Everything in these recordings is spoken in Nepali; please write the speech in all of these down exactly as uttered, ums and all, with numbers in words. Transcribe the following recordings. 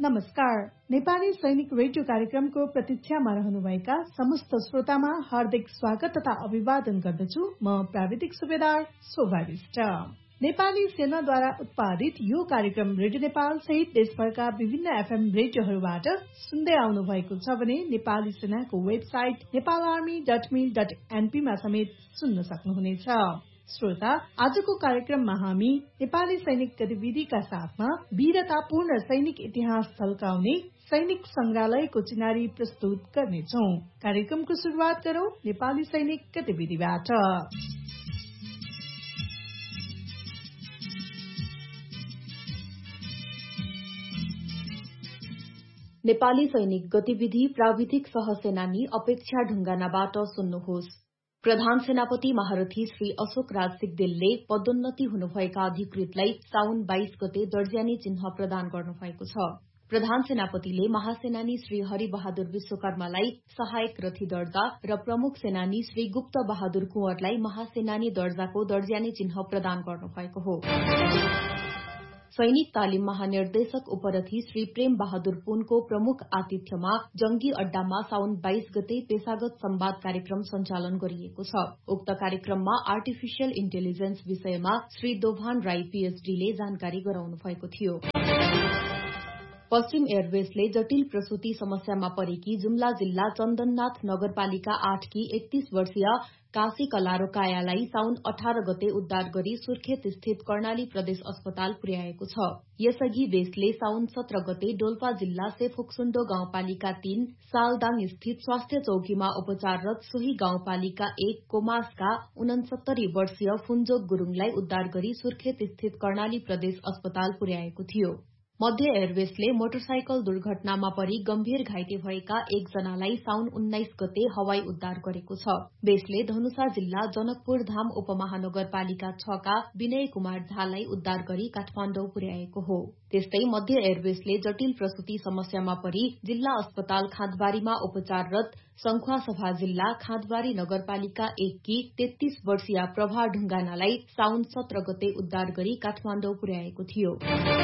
नमस्कार। नेपाली सैनिक रेडियो कार्यक्रमको प्रतीक्षामा रहनुभएका समस्त श्रोतामा हार्दिक स्वागत तथा अभिवादन गर्दछु। म प्राविधिक सुबेदार शोभा विष्ट। नेपाली सेनाद्वारा उत्पादित यो कार्यक्रम रेडियो नेपाल सहित देशभरका विभिन्न एफएम रेडियोहरूबाट सुन्दै आउनु भएको छ भने नेपाली सेनाको वेबसाइट नेपाल आर्मी डट मिल डट एनपीमा समेत सुन्न सक्नुहुनेछ। श्रोता, आजको कार्यक्रममा हामी नेपाली सैनिक गतिविधिका साथमा वीरतापूर्ण सैनिक इतिहास झल्काउने सैनिक संग्रहालयको चिनारी प्रस्तुत गर्नेछौं। कार्यक्रमको शुरूआत गरौं नेपाली सैनिक गतिविधिबाट। नेपाली सैनिक गतिविधि प्राविधिक सहसेनानी अपेक्षा ढुङ्गानाबाट सुन्नुहोस्। प्रधान सेनापति महारथी श्री अशोक राज सिग्देलले पदोन्नति हुनुभएका अधिकृतलाई साउन बाइस गते दर्जानी चिन्ह प्रदान गर्नुभएको छ। प्रधान सेनापतिले महासेनानी श्री हरिबहादुर विश्वकर्मालाई सहायक रथी दर्जा र प्रमुख सेनानी श्री गुप्त बहादुर कुँवरलाई महासेनानी दर्जाको दर्जानी चिन्ह प्रदान गर्नुभएको हो। सैनिक तालिम महानिर्देशक उपरथी श्री प्रेम बहादुर पुनको प्रमुख आतिथ्यमा जंगी अड्डामा साउन बाइस गते पेशागत संवाद कार्यक्रम सञ्चालन गरिएको छ। उक्त कार्यक्रममा आर्टिफिशियल इन्टेलिजेन्स विषयमा श्री दोभान राई पीएचडीले जानकारी गराउनु भएको थियो। पश्चिम एयरवेजले जटिल प्रसूति समस्यामा परेकी जुम्ला जिल्ला चन्दननाथ नगरपालिका आठकी एकतीस वर्षीय काशी कलारो कायालाई साउन अठार गते उद्धार गरी सुर्खेत स्थित कर्णाली प्रदेश अस्पताल पुर्याएको छ। यसअघि बेसले साउन सत्र गते डोल्पा जिल्ला सेफोक्सुण्डो गाउँपालिका तीन सालदाङ स्थित स्वास्थ्य चौकीमा उपचाररत सोही गाउँपालिका एक कोमासका उनसत्तरी वर्षीय फुन्जोक गुरूङलाई उद्धार गरी सुर्खेत स्थित कर्णाली प्रदेश अस्पताल पुर्याएको थियो। मध्य एयरवेजले मोटरसाइकल दुर्घटनामा परि गम्भीर घाइते भएका एकजनालाई साउन उन्नाइस गते हवाई उद्धार गरेको छ। बेसले धनुषा जिल्ला जनकपुर धाम उपमहानगरपालिका छका विनय कुमार झालाई उद्धार गरी काठमाडौँ पुर्याएको हो। त्यस्तै मध्य एयरवेजले जटिल प्रसूति समस्यामा परि जिल्ला अस्पताल खाँदबारीमा उपचाररत संखुवासभा जिल्ला खाँदबारी नगरपालिका एककी तेत्तीस वर्षीय प्रभा ढुङ्गानालाई साउन सत्र गते उद्धार गरी काठमाडौँ पुर्याएको थियो।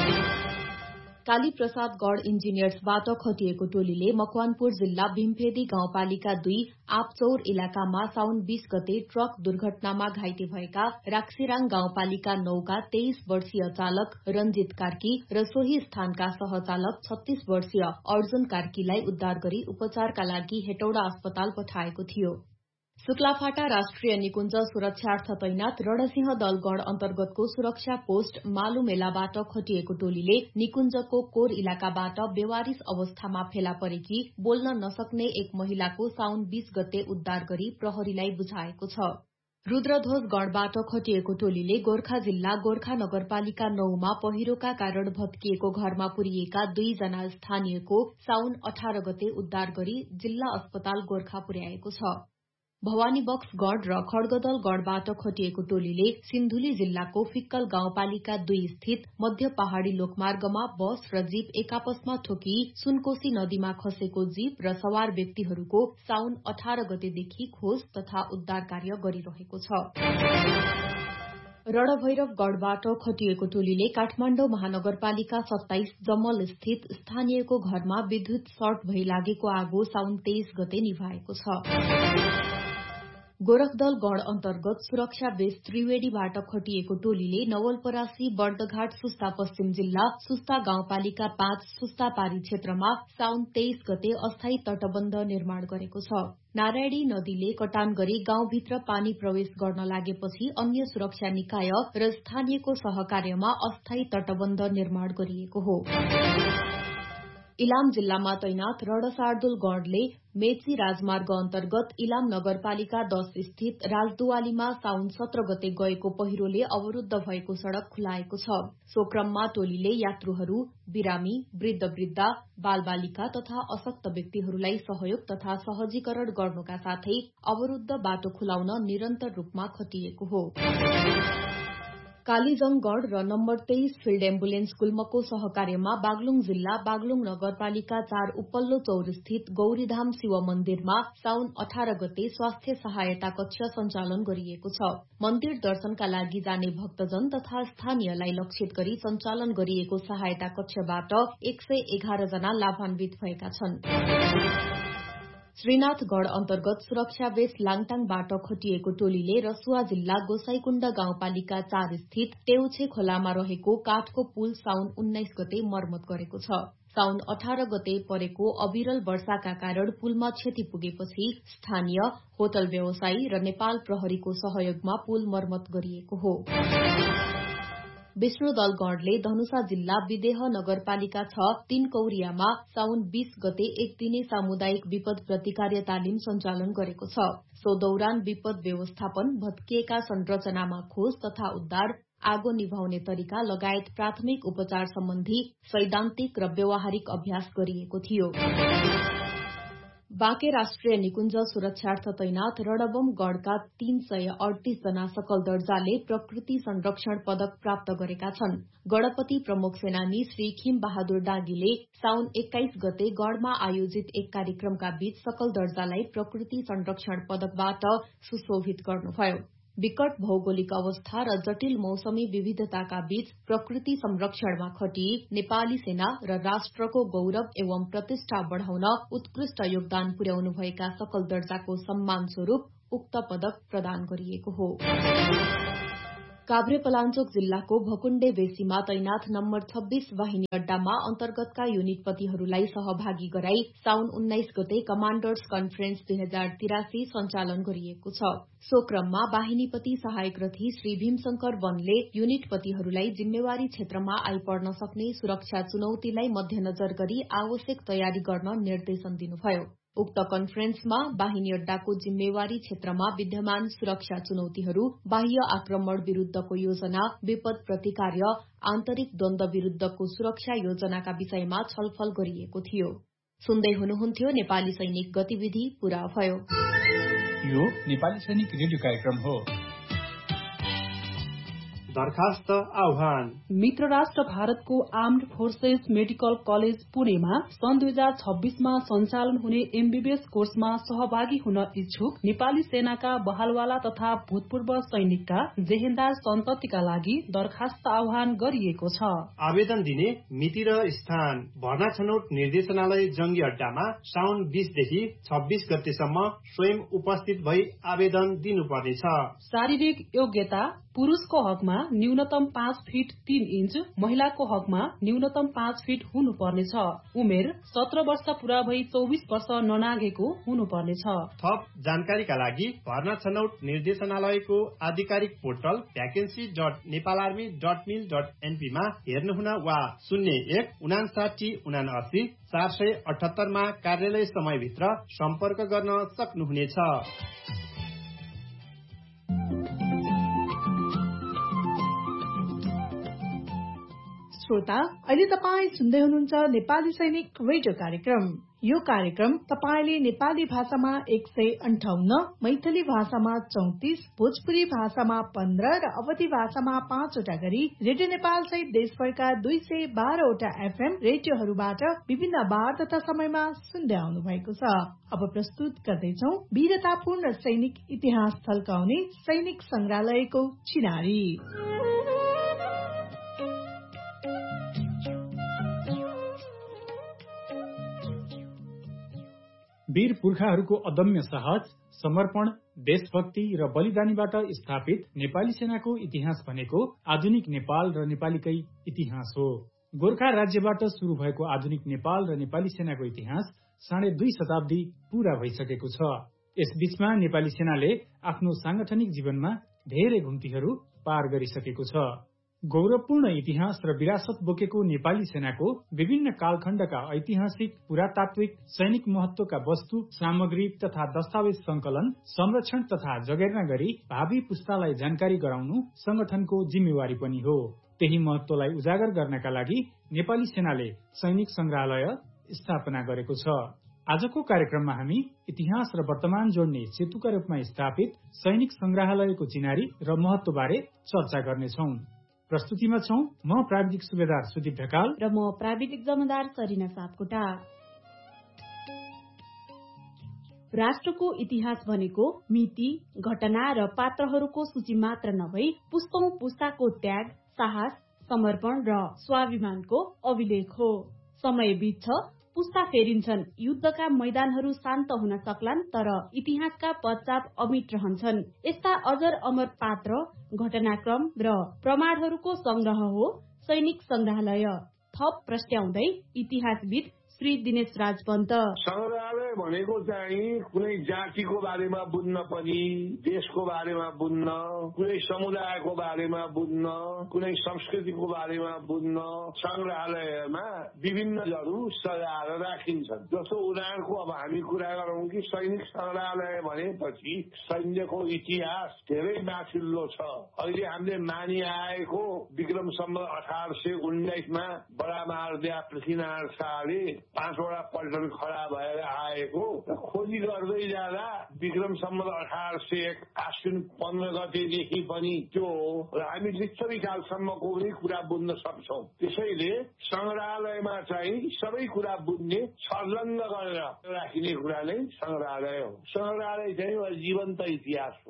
काली प्रसाद गढ़ इन्जिनियर्सबाट खटिएको टोलीले मकवानपुर जिल्ला भीमफेदी गाउँपालिका दुई आपचौर इलाकामा साउन बीस गते ट्रक दुर्घटनामा घाइते भएका राक्सिराङ गाउँपालिका नौका तेइस वर्षीय चालक रञ्जित कार्की र सोही स्थानका सहचालक छत्तीस वर्षीय अर्जुन कार्कीलाई उद्धार गरी उपचारका लागि हेटौडा अस्पताल पठाएको थियो। शुक्लाफाटा राष्ट्रिय निकुञ्ज सुरक्षार्थ तैनात रणसिंह दलगढ़ अन्तर्गतको सुरक्षा पोस्ट मालुमेलाबाट खटिएको टोलीले निकुञ्जको कोर इलाकाबाट बेवारिस अवस्थामा फेला परेकी बोल्न नसक्ने एक महिलाको साउन बीस गते उद्धार गरी प्रहरीलाई बुझाएको छ। रुद्रध्वज गढ़बाट खटिएको टोलीले गोर्खा जिल्ला गोर्खा नगरपालिका नौमा पहिरोका कारण भत्किएको घरमा पुरिएका दुईजना स्थानीयको साउन अठार गते उद्धार गरी जिल्ला अस्पताल गोर्खा पुर्याएको छ। भवानी बक्स गढ़ र खड्गदल गढ़बाट खटिएको टोलीले सिन्धुली जिल्लाको फिक्कल गाउँपालिका दुई स्थित मध्य पहाड़ी लोकमार्गमा बस र जीप एकापसमा ठोकी सुनकोशी नदीमा खसेको जीप र सवार व्यक्तिहरूको साउन अठार गतेदेखि खोज तथा उद्धार कार्य गरिरहेको छ। रणभैरव गढ़बाट खटिएको टोलीले काठमाडौँ महानगरपालिका सत्ताइस जमल स्थित स्थानीयको घरमा विद्युत सर्ट भई लागेको आगो साउन तेइस गते निभाएको छ। गोरखदल गढ़ अन्तर्गत सुरक्षा बेस त्रिवेणीबाट खटिएको टोलीले नवलपरासी बर्दघाट सुस्ता पश्चिम जिल्ला सुस्ता गाउँपालिका पाँच सुस्तापारी क्षेत्रमा साउन तेइस गते अस्थायी तटबन्ध निर्माण गरेको छ। नारायणी नदीले कटान गरी गाउँभित्र पानी प्रवेश गर्न लागेपछि अन्य सुरक्षा निकाय र स्थानीयको सहकार्यमा अस्थायी तटबन्ध निर्माण गरिएको हो। इलाम जिल्लामा तैनात रणशार्दुल गढ़ले मेची राजमार्ग अन्तर्गत इलाम नगरपालिका दश स्थित राजदुवालीमा साउन सत्र गते गएको पहिरोले अवरूद्ध भएको सड़क खुलाएको छ। सो क्रममा टोलीले यात्रुहरू, बिरामी, वृद्ध वृद्धा, बालबालिका तथा अशक्त व्यक्तिहरूलाई सहयोग तथा सहजीकरण गर्नुका साथै अवरूद्ध बाटो खुलाउन निरन्तर रूपमा खटिएको हो। कालीजङगढ र नम्बर तेइस फिल्ड एम्बुलेन्स गुल्मको सहकार्यमा बागलुङ जिल्ला बागलुङ नगरपालिका चार उपल्लो चौरस्थित गौरीधाम शिव मन्दिरमा साउन अठार गते स्वास्थ्य सहायता कक्ष सञ्चालन गरिएको छ। मन्दिर दर्शनका लागि जाने भक्तजन तथा स्थानीयलाई लक्षित गरी सञ्चालन गरिएको सहायता कक्षबाट एक सय एघार जना लाभान्वित भएका छन्। श्रीनाथगढ़ अन्तर्गत सुरक्षा बेस लाङटाङबाट खटिएको टोलीले रसुवा जिल्ला गोसाईकुण्ड गाउँपालिका चार स्थित टेउछे खोलामा रहेको काठको पुल साउन उन्नाइस गते मर्मत गरेको छ। साउन अठार गते परेको अविरल वर्षाका कारण पुलमा क्षति पुगेपछि स्थानीय, होटल व्यवसायी र नेपाल प्रहरीको सहयोगमा पुल मर्मत गरिएको हो। विष्णुदलगढ़ले धनुषा जिल्ला विदेह नगरपालिका छ तीन कौरियामा साउन बीस गते एक दिने सामुदायिक विपद प्रतिकार तालिम सञ्चालन गरेको छ। सो दौरान विपद व्यवस्थापन, भत्किएका संरचनामा खोज तथा उद्धार, आगो निभाउने तरिका लगायत प्राथमिक उपचार सम्बन्धी सैद्धान्तिक र व्यावहारिक अभ्यास गरिएको थियो। बाँके राष्ट्रिय निकुञ्ज सुरक्षार्थ तैनाथ रणबम गढ़का तीन सय अडतीस जना सकल दर्जाले प्रकृति संरक्षण पदक प्राप्त गरेका छन्। गणपति प्रमुख सेनानी श्री खिम बहादुर डागीले साउन एक्काइस गते गढ़मा आयोजित एक कार्यक्रमका बीच सकल दर्जालाई प्रकृति संरक्षण पदकबाट सुशोभित गर्नुभयो। विकट भौगोलिक अवस्था र जटिल मौसमी विविधताका बीच प्रकृति संरक्षणमा खटिई नेपाली सेना र राष्ट्रको गौरव एवं प्रतिष्ठा बढ़ाउन उत्कृष्ट योगदान पुर्याउनुभएका सकल दर्जाको सम्मान स्वरूप उक्त पदक प्रदान गरिएको हो। काभ्रेपलाञ्चोक जिल्लाको भकुण्डे बेसीमा तैनाथ नम्बर छब्बीस वाहिनी अड्डामा अन्तर्गतका युनिटपतिहरूलाई सहभागी गराई साउन उन्नाइस गते कमाण्डर्स कन्फरेन्स दुई हजार तिरासी सञ्चालन गरिएको छ। सो क्रममा वाहिनीपति सहायक रथी श्री भीमशंकर वनले युनिटपतिहरूलाई जिम्मेवारी क्षेत्रमा आइपर्न सक्ने सुरक्षा चुनौतीलाई मध्यनजर गरी आवश्यक तयारी गर्न निर्देशन दिनुभयो। उक्त कन्फरेन्समा वाहिनी अड्डाको जिम्मेवारी क्षेत्रमा विद्यमान सुरक्षा चुनौतीहरू, बाह्य आक्रमण विरूद्धको योजना, विपद प्रतिकार्य, आन्तरिक द्वन्द विरूद्धको सुरक्षा योजनाका विषयमा छलफल गरिएको थियो। सुन्दै हुनुहुन्थ्यो नेपाली सैनिक गतिविधि पूरा भयो। यो नेपाली सैनिक रेडियो कार्यक्रम हो। दरखास्त आह्वान। मित्र राष्ट्र भारतको आर्म्ड फोर्सेस मेडिकल कलेज पुणेमा सन् दुई हजार छब्बीसमा सञ्चालन हुने एमबीबीएस कोर्समा सहभागी हुन इच्छुक नेपाली सेनाका बहालवाला तथा भूतपूर्व सैनिकका जेहेन्दार सन्ततिका लागि दरखास्त आह्वान गरिएको छ। आवेदन दिने मिति र स्थान भर्ना छनौट निर्देशनालय जंगी अड्डामा साउन बीसदेखि छब्बीस गतेसम्म स्वयं उपस्थित भई आवेदन दिनुपर्नेछ। शारीरिक योग्यता पुरुषको हकमा न्यूनतम पाँच फिट तीन इंच, महिलाको हकमा न्यूनतम पाँच फिट हुनुपर्नेछ। उमेर सत्र वर्ष पूरा भई चौबिस वर्ष ननागेको हुनुपर्नेछ। थप जानकारीका लागि भर्ना छनौट निर्देशनालयको आधिकारिक portal vacancy dot Nepal army dot मिल डट एनपीमा हेर्नुहुन वा शून्य एक उनासाठी उनासी चार सय अठहत्तरमा कार्यालय समयभित्र सम्पर्क गर्न सक्नुहुनेछ। श्रोता, अहिले तपाईँ सुन्दै हुनुहुन्छ नेपाली सैनिक रेडियो कार्यक्रम। यो कार्यक्रम तपाईले नेपाली भाषामा एक सय अन्ठाउन्न, मैथिली भाषामा चौतिस, भोजपुरी भाषामा पन्ध्र र अवधी भाषामा पाँचवटा गरी रेडियो नेपाल सहित देशभरका दुई सय बाह्रवटा एफएम रेडियोहरूबाट विभिन्न बार तथा समयमा सुन्दै आउनु भएको छ। अब प्रस्तुत गर्दैछौ वीरतापूर्ण सैनिक इतिहास थल्काउने सैनिक संग्रहालयको चिनारी। वीर पुर्खाहरूको अदम्य साहस, समर्पण, देशभक्ति र बलिदानीबाट स्थापित नेपाली सेनाको इतिहास भनेको आधुनिक नेपाल र नेपालीकै इतिहास हो। गोर्खा राज्यबाट शुरू भएको आधुनिक नेपाल र नेपाली सेनाको इतिहास साढे दुई शताब्दी पूरा भइसकेको छ। यसबीचमा नेपाली सेनाले आफ्नो सांगठनिक जीवनमा धेरै घुम्तीहरू पार गरिसकेको छ। गौरवपूर्ण इतिहास र विरासत बोकेको नेपाली सेनाको विभिन्न कालखण्डका ऐतिहासिक, पुरातात्विक, सैनिक महत्वका वस्तु, सामग्री तथा दस्तावेज संकलन, संरक्षण तथा जगेर्ना गरी भावी पुस्तालाई जानकारी गराउनु संगठनको जिम्मेवारी पनि हो। त्यही महत्वलाई उजागर गर्नका लागि नेपाली सेनाले सैनिक संग्रहालय स्थापना गरेको छ। आजको कार्यक्रममा हामी इतिहास र वर्तमान जोड्ने सेतुका रूपमा स्थापित सैनिक संग्रहालयको चिनारी र महत्वबारे चर्चा गर्नेछौं। प्रस्तुतिमा छौं म प्राविधिक सुबेदार सुदीप ढकाल र म प्राविधिक जमदार सरिना सापकोटा। राष्ट्रको इतिहास भनेको मिति, घटना र पात्रहरूको सूची मात्र नभई पुस्तौं पुस्ताको त्याग, साहस, समर्पण र स्वाभिमानको अभिलेख हो। समय बित्छ, पुस्ता फेरिन्छन्, युद्धका मैदानहरू शान्त हुन सक्लान्, तर इतिहासका पश्चात अमिट रहन्छन्। यस्ता अजर अमर पात्र, घटनाक्रम र प्रमाणहरूको संग्रह हो सैनिक संग्रहालय। थप प्रस्ट्याउँदै इतिहासविद श्री दिनेश राज पन्त। संग्रहालय भनेको चाहिँ कुनै जातिको बारेमा बुझ्न पनि, देशको बारेमा बुझ्न, कुनै समुदायको बारेमा बुझ्न, कुनै संस्कृतिको बारेमा बुझ्न संग्रहालयमा विभिन्नहरू सजाएर राखिन्छन्। जस्तो उदाहरणको अब हामी कुरा गरौँ कि सैनिक संग्रहालय भनेपछि सैन्यको इतिहास धेरै माथिल्लो छ। अहिले हामीले मानिआएको विक्रम सम्वत अठार सय उन्नाइसमा बडा महारथिया पृथ्वीनारायण शाहले पाँचवटा पल्टन खडा भएर आएको खोजी गर्दै जाँदा विक्रम सम्वत अठार सय एक आश्विन पन्ध्र गतेदेखि पनि त्यो हामी लिच्छवी कालसम्मको पनि कुरा बुझ्न सक्छौँ। त्यसैले संग्रहालयमा चाहिँ सबै कुरा बुझ्ने, छर्लङ्ग गरेर राखिने कुरा नै संग्रहालय हो। संग्रहालय चाहिँ जीवन्त इतिहास हो।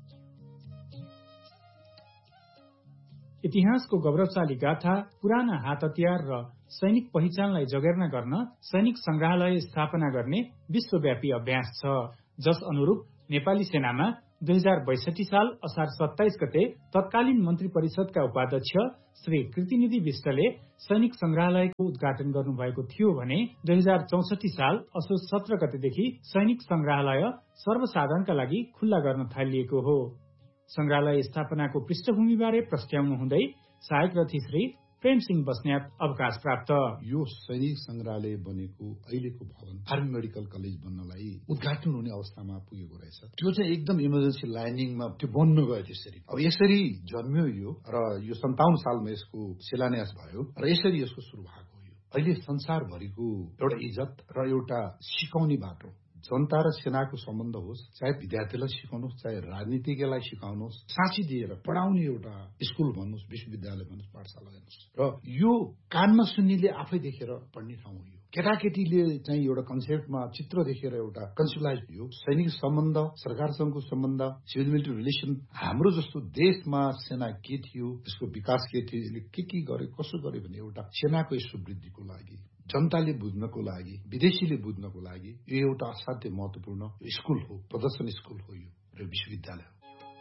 इतिहासको गौरवशाली गाथा, पुराना हात हतियार र सैनिक पहिचानलाई जगेर्ना गर्न सैनिक संग्रहालय स्थापना गर्ने विश्वव्यापी अभ्यास छ। जस अनुरूप नेपाली सेनामा दुई हजार बैसठी साल असार सत्ताइस गते तत्कालीन मन्त्री परिषदका उपाध्यक्ष श्री कृतिनिधि विष्टले सैनिक संग्रहालयको उद्घाटन गर्नुभएको थियो भने दुई हजार चौसठी साल असोज सत्र गतेदेखि सैनिक संग्रहालय सर्वसाधारणका लागि खुल्ला गर्न थालिएको हो। संग्रहालय स्थापनाको पृष्ठभूमिबारे प्रस्ट्याउनु हुँदै सहायक रथी श्री प्रेम सिंह बस्नेत अवकाश प्राप्त। यो सैनिक संग्रहालय बनेको अहिलेको भवन आर्मी मेडिकल कलेज बन्नलाई उद्घाटन हुने अवस्थामा पुगेको रहेछ। त्यो चाहिँ एकदम इमर्जेन्सी ल्यान्डिङमा त्यो बन्नु गयो त्यसरी। अब यसरी जन्मियो यो र यो सन्ताउन्न सालमा यसको शिलान्यास भयो र यसरी यसको सुरु भएको हो। अहिले संसारभरिको एउटा इज्जत र एउटा सिकाउने बाटो जनता र सेनाको सम्बन्ध होस्, चाहे विद्यार्थीलाई सिकाउनुहोस्, चाहे राजनीतिज्ञलाई सिकाउनुहोस्, साँची दिएर पढाउने एउटा स्कुल भन्नुहोस्, विश्वविद्यालय भन्नुहोस्, पाठशाला भन्नुहोस्, र यो कानमा सुन्नेले आफै देखेर पढ्ने ठाउँ हो। केटाकेटीले चाहिँ एउटा कन्सेप्टमा चित्र देखेर एउटा कन्सुलाइज यो सैनिक सम्बन्ध, सरकारसँगको सम्बन्ध, सिभिल मिलिट्री रिलेसन, हाम्रो जस्तो देशमा सेना के थियो, यसको विकास के थियो, यसले के के गर्यो, कसो गर्यो भन्ने एउटा सेनाको समृद्धिको लागि, जनताले बुझ्नको लागि, विदेशीले बुझ्नको लागि यो एउटा असाध्य महत्वपूर्ण स्कुल हो, प्रदर्शन स्कुल हो यो र विश्वविद्यालय हो।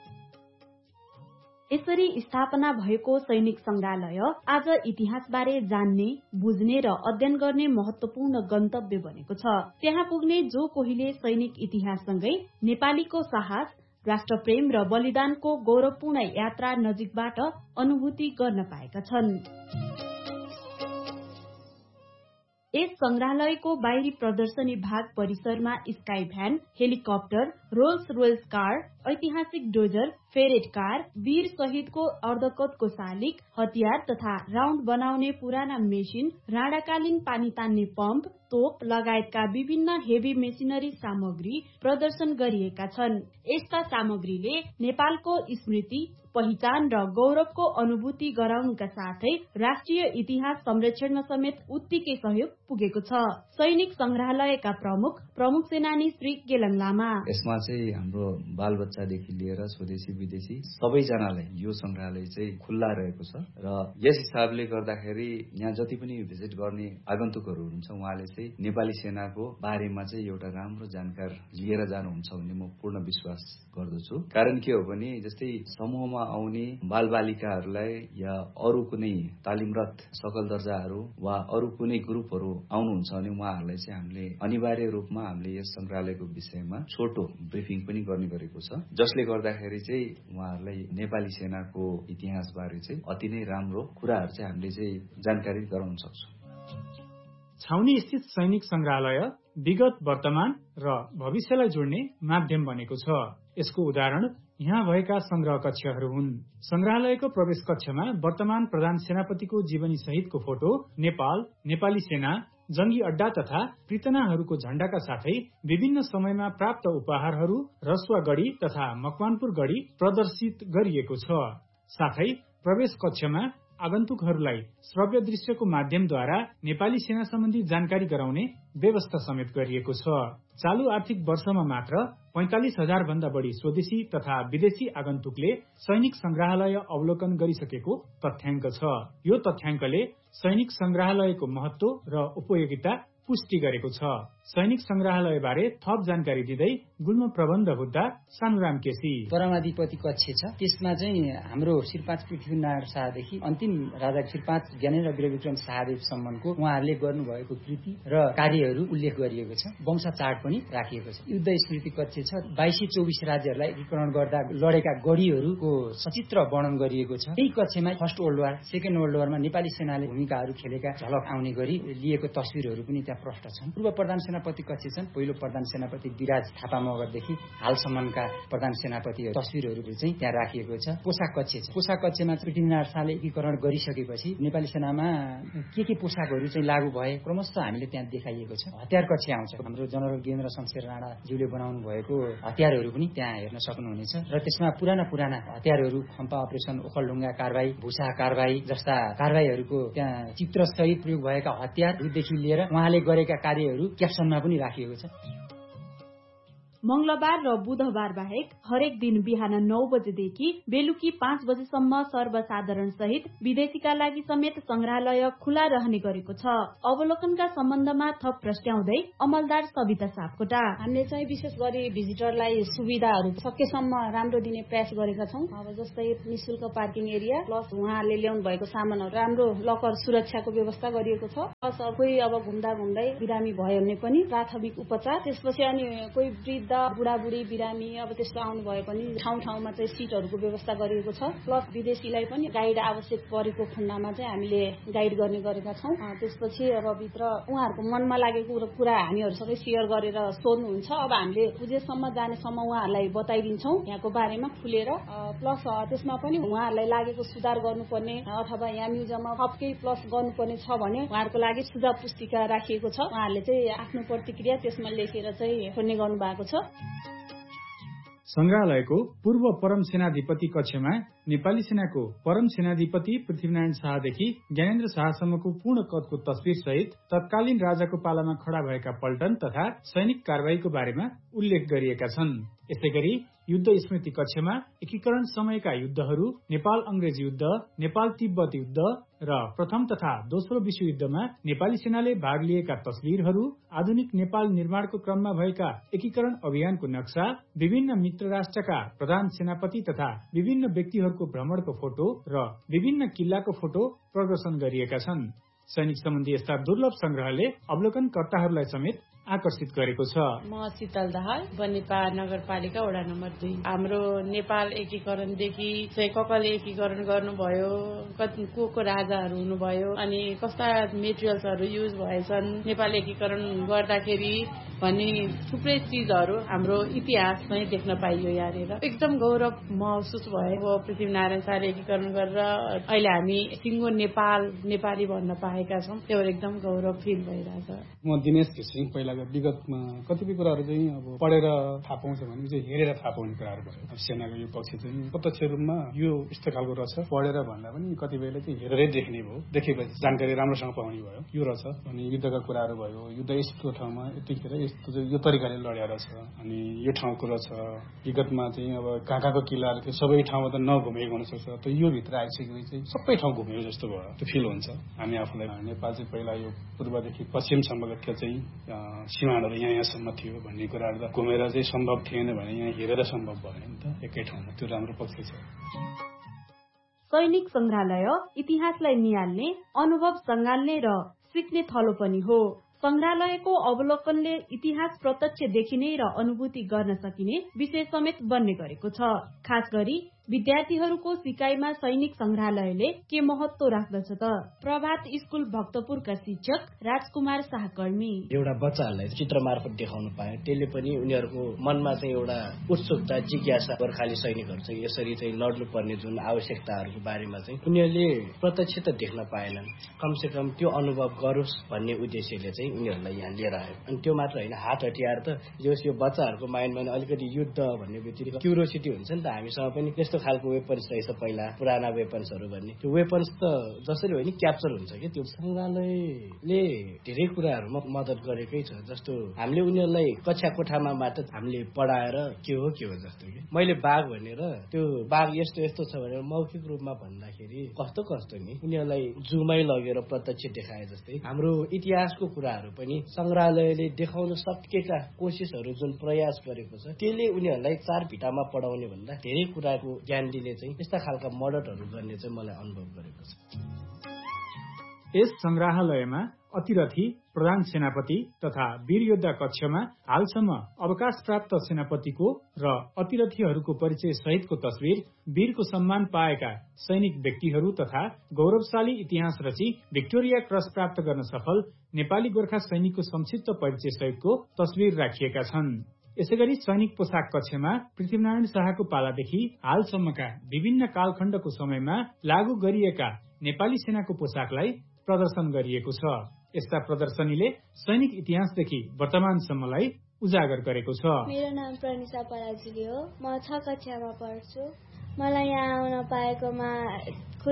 यसरी स्थापना भएको सैनिक संग्रहालय आज इतिहासबारे जान्ने, बुझ्ने र अध्ययन गर्ने महत्वपूर्ण गन्तव्य बनेको छ। त्यहाँ पुग्ने जो कोहीले सैनिक इतिहाससँगै नेपालीको साहस, राष्ट्रप्रेम र बलिदानको गौरवपूर्ण यात्रा नजिकबाट अनुभूति गर्न पाएका छन्। यस संग्रहालयको बाहिरी प्रदर्शनी भाग परिसरमा sky van, helicopter, roles royals car, ऐतिहासिक डोजर, फेरेट कार, वीर शहीदको अर्धकतको शालिक, हतियार तथा राउण्ड बनाउने पुराना मेसिन, राणाकालीन पानी तान्ने पम्प, तोप लगायतका विभिन्न हेभी मेसिनरी सामग्री प्रदर्शन गरिएका छन्। यस्ता सामग्रीले नेपालको स्मृति, पहिचान र गौरवको अनुभूति गराउनुका साथै राष्ट्रिय इतिहास संरक्षणमा समेत उत्तिकै सहयोग पुगेको छ। सैनिक संग्रहालयका प्रमुख प्रमुख सेनानी श्री गेलन लामा। यसमा चाहिँ हाम्रो बालबच्चादेखि लिएर स्वदेशी विदेशी सबैजनालाई यो संग्रहालय चाहिँ खुल्ला रहेको छ र यस हिसाबले गर्दाखेरि यहाँ जति पनि भिजिट गर्ने आगन्तुकहरू हुनुहुन्छ उहाँले चाहिँ नेपाली सेनाको बारेमा चाहिँ एउटा राम्रो जानकारी लिएर जानुहुन्छ भन्ने म पूर्ण विश्वास गर्दछु। कारण के हो भने जस्तै समूहमा आउने बालबालिकाहरूलाई या अरू कुनै तालिमरत सकल दर्जाहरू वा अरू कुनै ग्रुपहरू आउनुहुन्छ भने उहाँहरूलाई चाहिँ हामीले अनिवार्य रूपमा हामीले यस संग्रहालयको विषयमा छोटो ब्रिफिङ पनि गर्ने गरेको छ, जसले गर्दाखेरि चाहिँ उहाँहरूलाई नेपाली सेनाको इतिहासबारे चाहिँ अति नै राम्रो कुराहरू चाहिँ हामीले चाहिँ जानकारी गराउन सक्छौँ। छाउनी स्थित सैनिक संग्रहालय विगत, वर्तमान र भविष्यलाई जोड्ने माध्यम बनेको छ। यसको उदाहरण यहाँ भएका संग्रह कक्षहरू हुन्। संग्रहालयको प्रवेश कक्षमा वर्तमान प्रधान सेनापतिको जीवनी सहितको फोटो, नेपाल, नेपाली सेना, जंगी अड्डा तथा पृतनाहरूको झण्डाका साथै विभिन्न समयमा प्राप्त उपहारहरू, रसुवा गढी तथा मकवानपुर गढी प्रदर्शित गरिएको छ। साथै प्रवेश कक्षमा आगन्तुकहरूलाई श्रव्य दृश्यको माध्यमद्वारा नेपाली सेना सम्बन्धी जानकारी गराउने व्यवस्था समेत गरिएको छ। चालू आर्थिक वर्षमा मात्र पैंतालिस हजार भन्दा बढी स्वदेशी तथा विदेशी आगन्तुकले सैनिक संग्रहालय अवलोकन गरिसकेको तथ्याङ्क छ। यो तथ्याङ्कले सैनिक संग्रहालयको महत्व र उपयोगिता पुष्टि गरेको छ। सैनिक संग्रहालय बारे थप जानकारी दिँदै गुल्म प्रबन्ध हुँदा सानुराम केसी। परमाधिपति कक्ष छ, त्यसमा चाहिँ हाम्रो श्रीपाँच पृथ्वीनारायण शाहदेखि अन्तिम राजा श्रीपाँच ज्ञानेन्द्र वीरविक्रम शाहदेवसम्मको उहाँहरूले गर्नुभएको कृति र कार्यहरू उल्लेख गरिएको छ। वंश चार्ट पनि राखिएको छ। युद्ध स्मृति कक्ष छ, बाइस चौबिस राज्यहरूलाई एकीकरण गर्दा लडेका गढीहरूको सचित्र वर्णन गरिएको छ। यही कक्षमा first world war, second world वारमा Nepali सेनाले भूमिकाहरू खेलेका झलक आउने गरी लिएको तस्विरहरू पनि त्यहाँ प्रष्ट छन्। पूर्व प्रधान सेनापति कक्ष छन्, पहिलो प्रधान सेनापति विराज थापा मगरदेखि हालसम्मका प्रधान सेनापतिहरू तस्विरहरू चाहिँ त्यहाँ राखिएको छ। पोसाक कक्ष छ, पोसाक कक्षमा पृथ्वीनारायण शाहले एकीकरण गरिसकेपछि नेपाली सेनामा के के पोसाकहरू चाहिँ लागू भए क्रमशः हामीले त्यहाँ देखाइएको छ। हतियार कक्ष आउँछ, हाम्रो जनरल वीरेन्द्र शमशेर राणाज्यूले बनाउनु भएको हतियारहरू पनि त्यहाँ हेर्न सक्नुहुनेछ र त्यसमा पुराना पुराना हतियारहरू, खम्पा अपरेसन, ओखलढुङ्गा कारबाही, भुसा कारबाही जस्ता कारबाहीहरूको त्यहाँ चित्रसहित प्रयोग भएका हतियारदेखि लिएर उहाँले गरेका कार्यहरू क्याप्सनमा पनि राखिएको छ। मंगलबार र बुधबार बाहेक हरेक दिन बिहान नौ बजेदेखि बेलुकी पाँच बजेसम्म सर्वसाधारण सहित विदेशीका लागि समेत संग्रहालय खुला रहने गरेको छ। अवलोकनका सम्बन्धमा थप प्रस्ट्याउँदै अमलदार सविता सापकोटा, हामीले चाहिँ विशेष गरी भिजिटरलाई सुविधाहरू सकेसम्म राम्रो दिने प्रयास गरेका छौं। अब जस्तै निशुल्क पार्किङ एरिया प्लस उहाँहरूले ल्याउनु भएको सामानहरू राम्रो लकर सुरक्षाको व्यवस्था गरिएको छ। प्लस कोही अब घुम्दा घुम्दै बिरामी भयो भने पनि प्राथमिक उपचार, त्यसपछि अनि कोही वृद्ध बुढाबुढी बिरामी अब त्यस्तो आउनु भयो पनि ठाउँ ठाउँमा चाहिँ सिटहरूको व्यवस्था गरिएको छ। प्लस विदेशीलाई पनि गाइड आवश्यक परेको खण्डमा चाहिँ हामीले गाइड गर्ने गरेका छौं। त्यसपछि अब भित्र उहाँहरूको मनमा लागेको कुरा हामीहरूसँगै सेयर गरेर सोध्नुहुन्छ। अब हामीले बुझेसम्म जानेसम्म उहाँहरूलाई बताइदिन्छौँ यहाँको बारेमा खुलेर। प्लस त्यसमा पनि उहाँहरूलाई लागेको सुधार गर्नुपर्ने अथवा यहाँ म्युजियममा थप केही प्लस गर्नुपर्ने छ भने उहाँहरूको लागि सुझाव पुस्तिका राखिएको छ। उहाँहरूले चाहिँ आफ्नो प्रतिक्रिया त्यसमा लेखेर चाहिँ छोड्ने गर्नु भएको छ। संग्रहालयको पूर्व परम सेनाधिपति कक्षमा नेपाली सेनाको परम सेनाधिपति पृथ्वीनारायण शाहदेखि ज्ञानेन्द्र शाहसम्मको पूर्ण कदको तस्विर सहित तत्कालीन राजाको पालामा खड़ा भएका पल्टन तथा सैनिक कारबाहीको बारेमा उल्लेख गरिएका छन्। यसैगरी युद्ध स्मृति कक्षमा एकीकरण समयका युद्धहरू, नेपाल अंग्रेज युद्ध, नेपाल तिब्बत युद्ध र प्रथम तथा दोस्रो विश्व युद्धमा नेपाली सेनाले भाग लिएका तस्विरहरू, आधुनिक नेपाल निर्माणको क्रममा भएका एकीकरण अभियानको नक्सा, विभिन्न मित्र राष्ट्रका प्रधान सेनापति तथा विभिन्न व्यक्तिहरूको भ्रमणको फोटो र विभिन्न किल्लाको फोटो प्रदर्शन गरिएका छन्। सैनिक सम्बन्धी यस्ता दुर्लभ संग्रहले अवलोकनकर्ताहरूलाई समेत आकर्षित गरेको छ। म शीतल दाहाल, बनेपा नगरपालिका वडा नम्बर दुई। हाम्रो नेपाल एकीकरणदेखि चाहिँ ककले एकीकरण गर्नुभयो, को को राजाहरू हुनुभयो अनि कस्ता मेटेरियल्सहरू युज भएछन् नेपाल एकीकरण गर्दाखेरि भन्ने थुप्रै चिजहरू हाम्रो इतिहासमै देख्न पाइयो। यहाँनिर एकदम गौरव महसुस भयो। पृथ्वीनारायण शाहले एकीकरण गरेर अहिले हामी सिङ्गो नेपाल नेपाली भन्न पाएका छौँ, त्यो एकदम गौरव फिल भइरहेछ। म दिनेश घिसिङ। पहिला विगतमा कतिपय कुराहरू चाहिँ अब पढेर थाहा पाउँछ भने चाहिँ हेरेर थाहा पाउने कुराहरू भयो। सेनाको यो पक्ष चाहिँ प्रत्यक्ष रूपमा यो यस्तो खालको रहेछ, पढेर भन्दा पनि कतिपयले चाहिँ हेरेरै देख्ने भयो, देखेपछि जानकारी राम्रोसँग पाउने भयो। यो रहेछ अनि युद्धका कुराहरू भयो, युद्ध यस्तो ठाउँमा यतिखेर यस्तो यो तरिकाले लड्या रहेछ अनि यो ठाउँको रहेछ। विगतमा चाहिँ अब कहाँ कहाँको किल्लाहरू थियो सबै ठाउँमा त नघुमेको हुनसक्छ, त यो भित्र आइसकेपछि चाहिँ सबै ठाउँ घुमेको जस्तो भयो, त्यो फिल हुन्छ। हामी आफूलाई नेपाल चाहिँ पहिला यो पूर्वदेखि पश्चिमसम्मको चाहिँ सीमाहरू यहाँ यहाँसम्म थियो भन्ने कुराहरू त घुमेर चाहिँ सम्भव थिएन भने यहाँ हेरेर सम्भव भयो नि त एकै ठाउँमा, त्यो राम्रो पक्ष छ। सैनिक संग्रहालय इतिहासलाई निहाल्ने, अनुभव सँगाल्ने र सिक्ने थलो पनि हो। संग्रहालयको अवलोकनले इतिहास प्रत्यक्ष देखिने र अनुभूति गर्न सकिने विषय समेत बन्ने गरेको छ। खास गरी विद्यार्थीहरूको सिकाइमा सैनिक संग्रहालयले के महत्व राख्दछ त? प्रभात स्कूल भक्तपुरका शिक्षक राजकुमार शाहकर्मी। एउटा बच्चाहरूलाई चित्र मार्फत देखाउन पाए त्यसले पनि उनीहरूको मनमा चाहिँ एउटा उत्सुकता, जिज्ञासा, गोर्खाली सैनिकहरू चाहिँ यसरी चाहिँ लड्नु पर्ने जुन आवश्यकताहरूको बारेमा चाहिँ उनीहरूले प्रत्यक्ष त देख्न पाएनन्, कमसे कम त्यो अनुभव गरोस् भन्ने उद्देश्यले चाहिँ उनीहरूलाई यहाँ लिएर आयो। अनि त्यो मात्र होइन, हात हतियार त जस यो बच्चाहरूको माइन्डमा अलिकति युद्ध भन्ने बित्तिकै क्युरियोसिटी हुन्छ नि त, हामीसँग पनि त्यस्तो यस्तो खालको वेपन्स रहेछ पहिला पुराना वेपन्सहरू भन्ने त्यो वेपन्स त जसरी होइन क्याप्चर हुन्छ कि त्यो सङ्ग्रहालयले धेरै कुराहरूमा मद्दत गरेकै छ। जस्तो हामीले उनीहरूलाई कक्षा कोठामा मात्र हामीले पढाएर के हो के हो जस्तो कि मैले बाघ भनेर त्यो बाघ यस्तो यस्तो छ भनेर मौखिक रूपमा भन्दाखेरि कस्तो कस्तो नि उनीहरूलाई जुमै लगेर प्रत्यक्ष देखाए जस्तै हाम्रो इतिहासको कुराहरू पनि सङ्ग्रहालयले देखाउन सकेका कोसिसहरू जुन प्रयास गरेको छ त्यसले उनीहरूलाई चार भिटामा पढाउने भन्दा धेरै कुराको ज्ञान दिने चाहिँ यस्ता खालका मद्दतहरू गर्ने चाहिँ मलाई अनुभव गरेको छ। यस संग्रहालयमा अतिरथी प्रधान सेनापति तथा वीर योद्धा कक्षमा हालसम्म अवकाश प्राप्त सेनापतिको र अतिरथीहरूको परिचय सहितको तस्विर, वीरको सम्मान पाएका सैनिक व्यक्तिहरू तथा गौरवशाली इतिहास रची भिक्टोरिया क्रस प्राप्त गर्न सफल नेपाली गोर्खा सैनिकको संक्षिप्त परिचय सहितको तस्विर राखिएका छन्। यसैगरी सैनिक पोसाक कक्षमा पृथ्वीनारायण शाहको पालादेखि हालसम्मका विभिन्न कालखण्डको समयमा लागू गरिएका नेपाली सेनाको पोसाकलाई प्रदर्शन गरिएको छ। यस्ता प्रदर्शनीले सैनिक इतिहासदेखि वर्तमानसम्मलाई उजागर गरेको छ। मेरो नाम प्रनिसा पराजुली हो। म छ कक्षामा पढ्छु। मलाई यहाँ आउन पाएकोमा